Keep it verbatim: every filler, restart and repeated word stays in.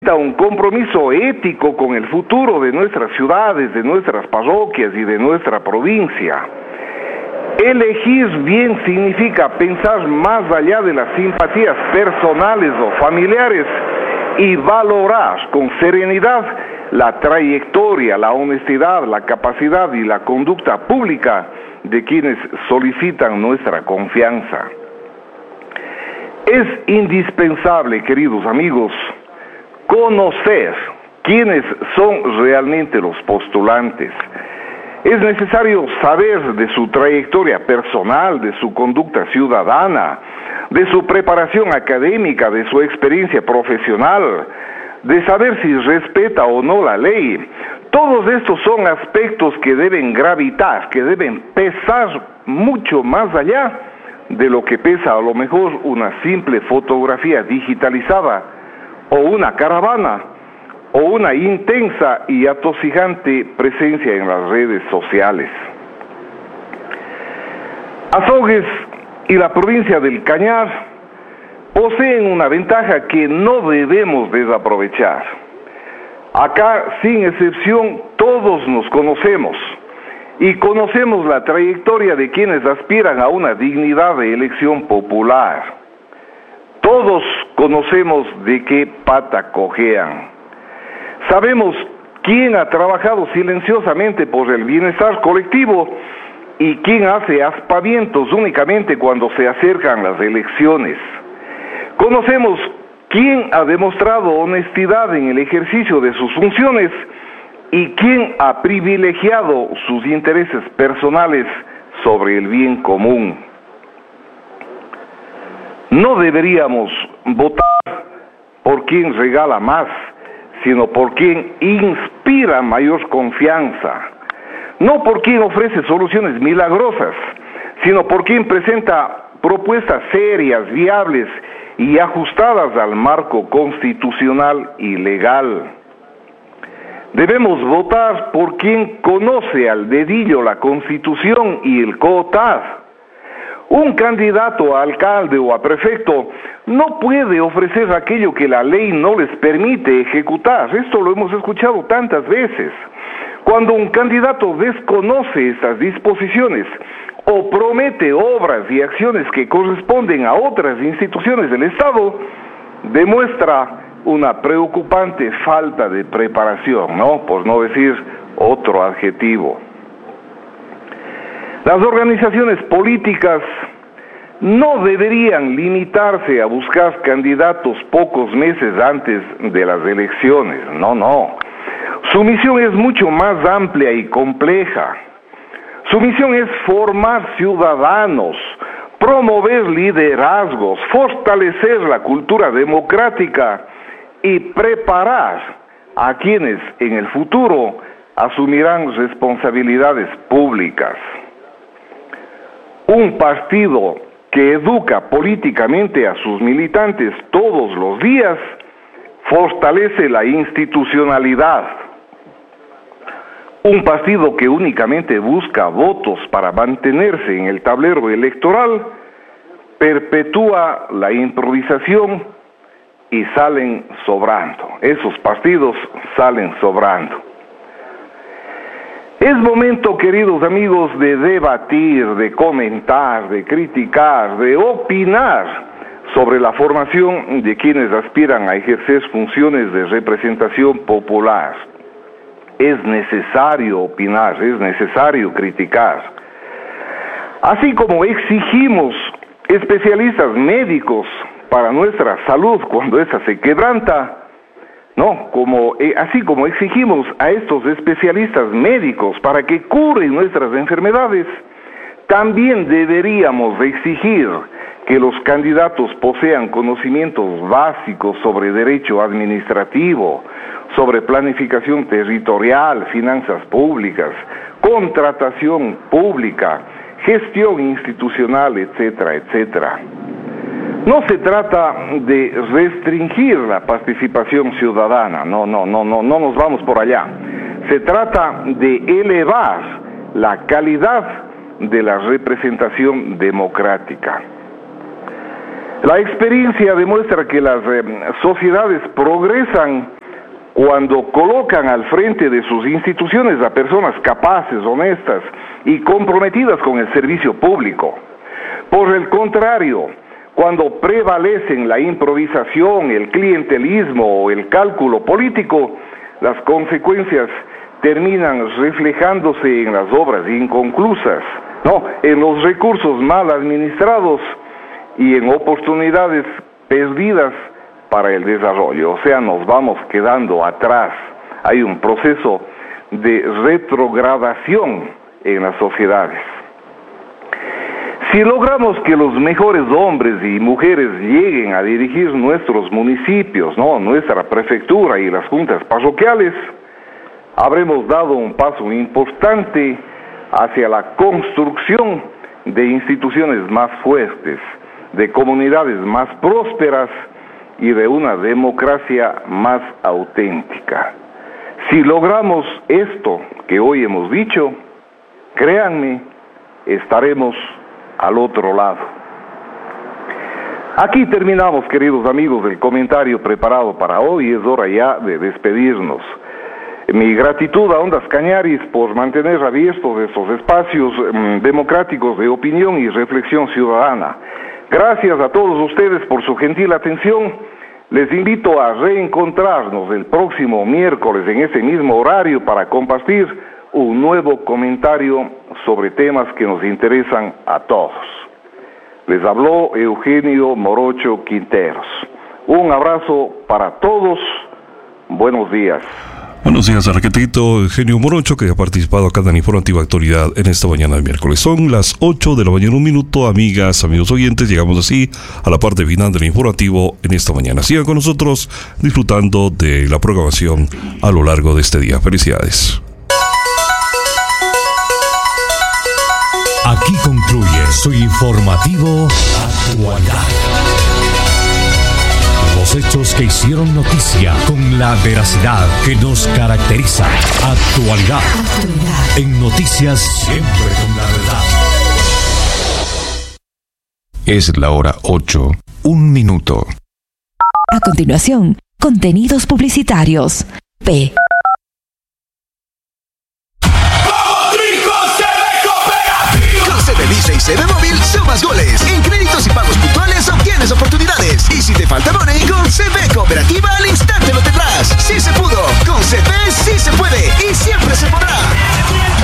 un compromiso ético con el futuro de nuestras ciudades, de nuestras parroquias y de nuestra provincia. Elegir bien significa pensar más allá de las simpatías personales o familiares y valorar con serenidad la trayectoria, la honestidad, la capacidad y la conducta pública de quienes solicitan nuestra confianza. Es indispensable, queridos amigos, conocer quiénes son realmente los postulantes. Es necesario saber de su trayectoria personal, de su conducta ciudadana, de su preparación académica, de su experiencia profesional, de saber si respeta o no la ley. Todos estos son aspectos que deben gravitar, que deben pesar mucho más allá de lo que pesa a lo mejor una simple fotografía digitalizada o una caravana, o una intensa y atosigante presencia en las redes sociales. Azogues y la provincia del Cañar poseen una ventaja que no debemos desaprovechar. Acá, sin excepción, todos nos conocemos, y conocemos la trayectoria de quienes aspiran a una dignidad de elección popular. Todos conocemos de qué pata cojean. Sabemos quién ha trabajado silenciosamente por el bienestar colectivo y quién hace aspavientos únicamente cuando se acercan las elecciones. Conocemos quién ha demostrado honestidad en el ejercicio de sus funciones y quién ha privilegiado sus intereses personales sobre el bien común. No deberíamos votar por quien regala más, sino por quien inspira mayor confianza. No por quien ofrece soluciones milagrosas, sino por quien presenta propuestas serias, viables y ajustadas al marco constitucional y legal. Debemos votar por quien conoce al dedillo la Constitución y el COTAD. Un candidato a alcalde o a prefecto no puede ofrecer aquello que la ley no les permite ejecutar. Esto lo hemos escuchado tantas veces. Cuando un candidato desconoce estas disposiciones o promete obras y acciones que corresponden a otras instituciones del Estado, demuestra una preocupante falta de preparación, ¿no? Por no decir otro adjetivo. Las organizaciones políticas no deberían limitarse a buscar candidatos pocos meses antes de las elecciones, no, no. Su misión es mucho más amplia y compleja. Su misión es formar ciudadanos, promover liderazgos, fortalecer la cultura democrática y preparar a quienes en el futuro asumirán responsabilidades públicas. Un partido que educa políticamente a sus militantes todos los días fortalece la institucionalidad. Un partido que únicamente busca votos para mantenerse en el tablero electoral perpetúa la improvisación y salen sobrando. Esos partidos salen sobrando. Es momento, queridos amigos, de debatir, de comentar, de criticar, de opinar sobre la formación de quienes aspiran a ejercer funciones de representación popular. Es necesario opinar, es necesario criticar. Así como exigimos especialistas médicos para nuestra salud cuando ésta se quebranta, no, como, eh, así como exigimos a estos especialistas médicos para que curen nuestras enfermedades, también deberíamos exigir que los candidatos posean conocimientos básicos sobre derecho administrativo, sobre planificación territorial, finanzas públicas, contratación pública, gestión institucional, etcétera, etcétera. No se trata de restringir la participación ciudadana, no, no, no, no, no nos vamos por allá. Se trata de elevar la calidad de la representación democrática. La experiencia demuestra que las eh, sociedades progresan cuando colocan al frente de sus instituciones a personas capaces, honestas y comprometidas con el servicio público. Por el contrario, cuando prevalecen la improvisación, el clientelismo o el cálculo político, las consecuencias terminan reflejándose en las obras inconclusas, no, en los recursos mal administrados y en oportunidades perdidas para el desarrollo. O sea, nos vamos quedando atrás. Hay un proceso de retrogradación en las sociedades. Si logramos que los mejores hombres y mujeres lleguen a dirigir nuestros municipios, ¿no?, nuestra prefectura y las juntas parroquiales, habremos dado un paso importante hacia la construcción de instituciones más fuertes, de comunidades más prósperas y de una democracia más auténtica. Si logramos esto que hoy hemos dicho, créanme, estaremos al otro lado. Aquí terminamos, queridos amigos, el comentario preparado para hoy. Es hora ya de despedirnos. Mi gratitud a Ondas Cañaris por mantener abiertos estos espacios mmm, democráticos de opinión y reflexión ciudadana. Gracias a todos ustedes por su gentil atención. Les invito a reencontrarnos el próximo miércoles en ese mismo horario para compartir un nuevo comentario sobre temas que nos interesan a todos. Les habló Eugenio Morocho Quinteros. Un abrazo para todos. Buenos días. Buenos días, arquitecto Eugenio Morocho, que ha participado acá en Informativa Actualidad en esta mañana de miércoles. Son las ocho de la mañana, un minuto, amigas, amigos oyentes. Llegamos así a la parte final del informativo en esta mañana. Sigan con nosotros disfrutando de la programación a lo largo de este día. Felicidades. Aquí concluye su informativo Actualidad. Los hechos que hicieron noticia con la veracidad que nos caracteriza. Actualidad. Actualidad. En noticias siempre con la verdad. Es la hora ocho, un minuto. A continuación, contenidos publicitarios. P. Visa y C B Móvil sumas goles. En créditos y pagos puntuales obtienes oportunidades. Y si te falta money, con C B Cooperativa al instante lo tendrás. Sí se pudo. Con C B sí se puede. Y siempre se podrá.